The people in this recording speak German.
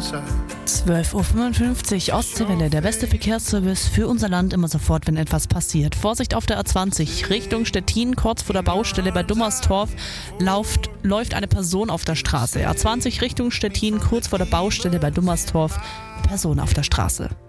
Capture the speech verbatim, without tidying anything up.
zwölf Uhr fünfundfünfzig, Ostseewelle, der beste Verkehrsservice für unser Land immer sofort, wenn etwas passiert. Vorsicht auf der A zwanzig, Richtung Stettin, kurz vor der Baustelle bei Dummerstorf, läuft, läuft eine Person auf der Straße. A zwanzig Richtung Stettin, kurz vor der Baustelle bei Dummerstorf, Person auf der Straße.